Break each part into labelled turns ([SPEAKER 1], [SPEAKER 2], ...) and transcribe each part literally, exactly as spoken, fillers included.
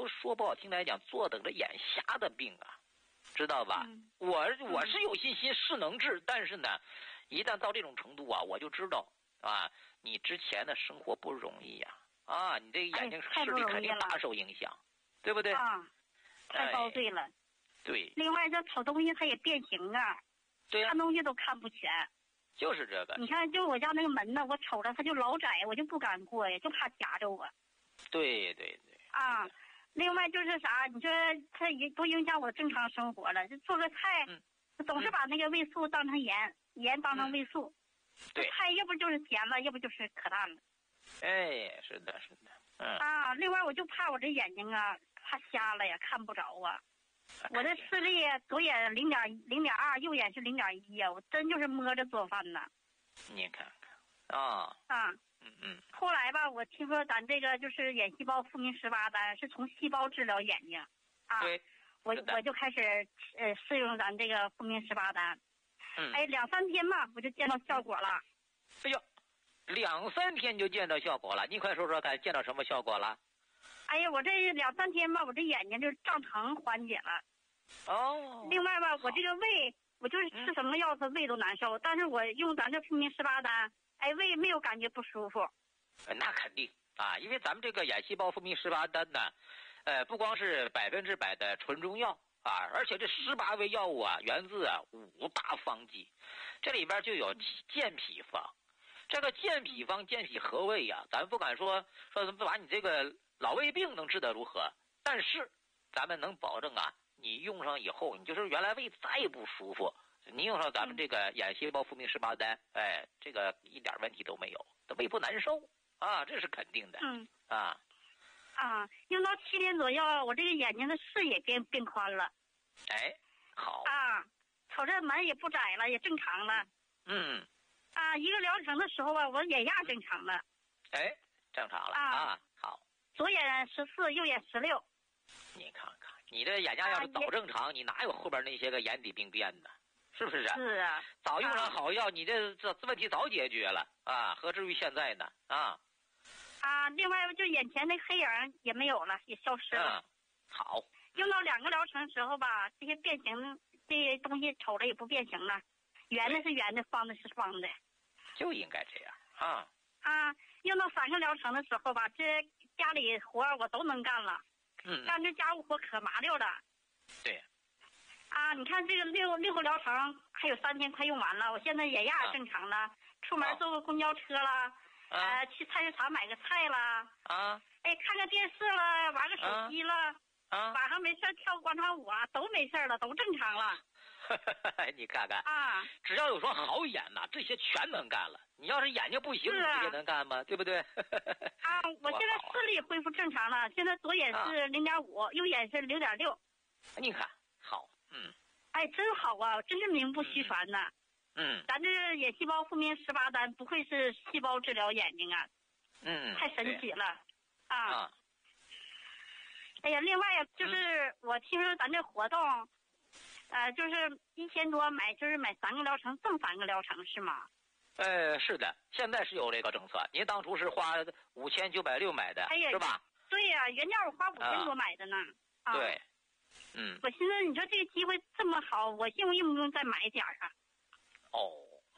[SPEAKER 1] 都说不好听来讲，坐等着眼瞎的病啊，知道吧？
[SPEAKER 2] 嗯、
[SPEAKER 1] 我我是有信心是能治，但是呢，一旦到这种程度啊，我就知道啊，你之前的生活不容易呀、啊，啊，你这个眼睛视力肯定大受影响，对不对？
[SPEAKER 2] 啊，太遭罪了。哎、
[SPEAKER 1] 对。
[SPEAKER 2] 另外，这瞅东西它也变形啊，
[SPEAKER 1] 对呀、啊，
[SPEAKER 2] 看东西都看不全。
[SPEAKER 1] 就是这个。
[SPEAKER 2] 你看，就我家那个门呢，我瞅着它就老窄，我就不敢过呀，就怕夹着我。
[SPEAKER 1] 对对对。
[SPEAKER 2] 啊，另外就是啥？你说它也都影响我正常生活了。就做个菜，
[SPEAKER 1] 嗯、
[SPEAKER 2] 总是把那个味素当成盐，嗯、盐当成味素。
[SPEAKER 1] 嗯、对。
[SPEAKER 2] 菜要不就是咸了，要不就是可淡了。
[SPEAKER 1] 哎，是的，是的。嗯。
[SPEAKER 2] 啊，另外我就怕我这眼睛啊，怕瞎了呀，看不着啊。我的视力左眼零点零点二，右眼是零点一呀，我真就是摸着做饭呢。
[SPEAKER 1] 你看看啊
[SPEAKER 2] 啊，
[SPEAKER 1] 嗯嗯。
[SPEAKER 2] 后来吧，我听说咱这个就是眼细胞复明十八单是从细胞治疗眼睛，啊，
[SPEAKER 1] 对，
[SPEAKER 2] 我我就开始呃试用咱这个复明十八单，
[SPEAKER 1] 嗯，
[SPEAKER 2] 哎，两三天吧，我就见到效果了。
[SPEAKER 1] 哎呦，两三天就见到效果了，你快说说看，见到什么效果了？
[SPEAKER 2] 哎呀，我这两三天吧，我这眼睛就胀疼缓解了。
[SPEAKER 1] 哦。
[SPEAKER 2] 另外吧，我这个胃，我就是吃什么药，它胃都难受。嗯、但是我用咱这复明十八单，哎，胃没有感觉不舒服。
[SPEAKER 1] 那肯定啊，因为咱们这个眼细胞复明十八单呢，呃，不光是百分之百的纯中药啊，而且这十八味药物啊，源自啊五大方剂，这里边就有健脾方。这个健脾方，健脾和胃呀、啊，咱不敢说说把你这个老胃病能治得如何，但是咱们能保证啊，你用上以后，你就是原来胃再不舒服，你用上咱们这个眼细胞复明十八单，哎，这个一点问题都没有，胃不难受啊，这是肯定的。
[SPEAKER 2] 嗯
[SPEAKER 1] 啊
[SPEAKER 2] 啊，用到七天左右，我这个眼睛的视野变变宽了。
[SPEAKER 1] 哎，好
[SPEAKER 2] 啊，瞅着门也不窄了，也正常了。
[SPEAKER 1] 嗯。
[SPEAKER 2] 啊，一个疗程的时候啊，我眼压正常了。
[SPEAKER 1] 哎，正常了
[SPEAKER 2] 啊。
[SPEAKER 1] 啊，好。
[SPEAKER 2] 左眼十四，右眼十六。
[SPEAKER 1] 你看看，你这眼压要是早正常，啊、你哪有后边那些个眼底病变呢？是不是啊？
[SPEAKER 2] 是啊。
[SPEAKER 1] 早用上好药，啊、你这这问题早解决了啊，何至于现在呢？啊。
[SPEAKER 2] 啊，另外就眼前那黑影也没有了，也消失了。
[SPEAKER 1] 嗯，好。
[SPEAKER 2] 用到两个疗程时候吧，这些变形这些东西瞅着也不变形了，圆的是圆的，方的是方的。
[SPEAKER 1] 就应该这样啊。
[SPEAKER 2] 啊，用到三个疗程的时候吧，这家里活我都能干了。
[SPEAKER 1] 嗯。
[SPEAKER 2] 干这家务活可麻溜了。
[SPEAKER 1] 对。
[SPEAKER 2] 啊，你看这个六六个疗程还有三天快用完了，我现在眼压正常了，啊、出门坐个公交车了。
[SPEAKER 1] 啊、
[SPEAKER 2] 呃，去菜市场买个菜啦，
[SPEAKER 1] 啊，
[SPEAKER 2] 哎，看个电视了，玩个手机了，
[SPEAKER 1] 啊，
[SPEAKER 2] 晚上没事跳广场舞啊，都没事了，都正常了。
[SPEAKER 1] 你看看
[SPEAKER 2] 啊，
[SPEAKER 1] 只要有双好眼呐，这些全能干了。你要是眼睛不行，你这些能干吗？对不对？
[SPEAKER 2] 啊，我现在视力恢复正常了，现在左眼是零点五，右眼是零点六。
[SPEAKER 1] 你看，好，嗯，
[SPEAKER 2] 哎，真好啊，真是名不虚传呐。
[SPEAKER 1] 嗯，
[SPEAKER 2] 咱这眼细胞复明十八单不愧是细胞治疗眼睛啊，
[SPEAKER 1] 嗯，
[SPEAKER 2] 太神奇了，啊，
[SPEAKER 1] 啊，
[SPEAKER 2] 哎呀，另外就是我听说咱这活动，呃，就是一千多买，就是买三个疗程赠三个疗程是吗？
[SPEAKER 1] 呃，是的，现在是有这个政策，您当初是花五千九百六买的，
[SPEAKER 2] 哎呀，
[SPEAKER 1] 是吧？
[SPEAKER 2] 对呀、啊，原价我花五千多买的呢。
[SPEAKER 1] 啊、对，嗯，
[SPEAKER 2] 我寻思你说这个机会这么好，我用不用不用再买点啊？
[SPEAKER 1] 哦，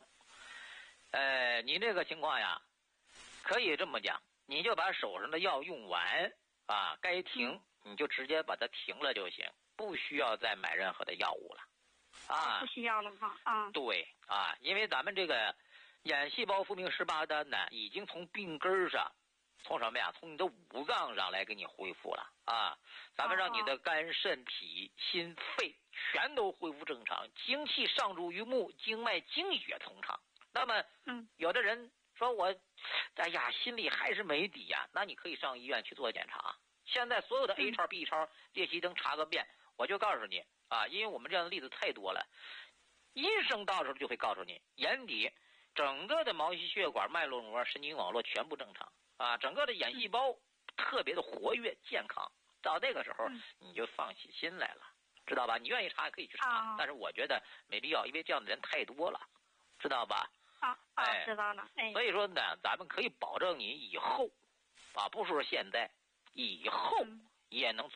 [SPEAKER 1] 呃，你这个情况呀，可以这么讲，你就把手上的药用完啊，该停你就直接把它停了就行，不需要再买任何的药物了，啊，
[SPEAKER 2] 不需要了哈，啊，
[SPEAKER 1] 对啊，因为咱们这个眼细胞复明十八单呢，已经从病根上，从什么呀？从你的五脏上来给你恢复了啊，咱们让你的肝、肾、脾、心、肺全都恢复正常，精气上注于目，经脉、经血通畅。那么，
[SPEAKER 2] 嗯，
[SPEAKER 1] 有的人说我，哎呀，心里还是没底呀，那你可以上医院去做检查。现在所有的 A 超、B 超、列息灯查个遍，我就告诉你啊，因为我们这样的例子太多了，医生到时候就会告诉你，眼底整个的毛细血管、脉络膜、神经网络全部正常啊，整个的眼细胞特别的活跃健康。到这个时候，你就放起心来了。知道吧？你愿意查也可以去查，
[SPEAKER 2] 啊、
[SPEAKER 1] 但是我觉得没必要，因为这样的人太多了，知道吧？
[SPEAKER 2] 啊啊，
[SPEAKER 1] 哎，
[SPEAKER 2] 知道了。哎，
[SPEAKER 1] 所以说呢，咱们可以保证你以后，啊，不是说现在，以后也能做。